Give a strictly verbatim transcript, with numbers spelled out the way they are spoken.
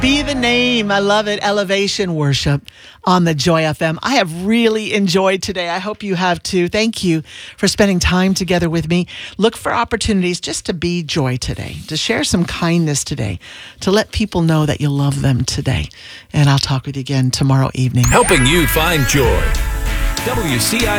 Be the name. I love it. Elevation worship on the Joy F M. I have really enjoyed today. I hope you have too. Thank you for spending time together with me. Look for opportunities just to be joy today, to share some kindness today, to let people know that you love them today. And I'll talk with you again tomorrow evening. Helping you find joy. W C I